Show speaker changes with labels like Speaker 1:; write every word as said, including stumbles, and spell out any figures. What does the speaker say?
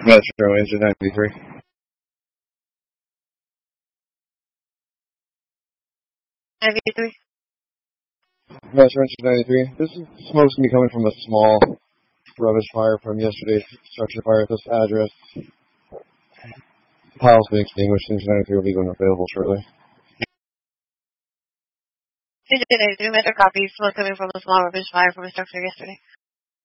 Speaker 1: Metro Engine ninety-three.
Speaker 2: ninety-three.
Speaker 1: Metro Engine ninety-three. This is smoke's gonna be coming from a small rubbish fire from yesterday's structure fire at this address. Piles being extinguished. Engine ninety-three will be going available shortly.
Speaker 2: Engine ninety-three, Metro copy. Smoke coming from a small rubbish fire from a structure yesterday.